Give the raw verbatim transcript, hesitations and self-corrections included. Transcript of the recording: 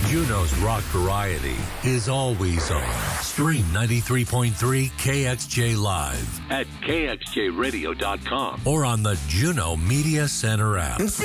Juneau's rock variety is always on. Stream ninety-three point three K X J Live at K X J radio dot com or on the Juneau Media Center app.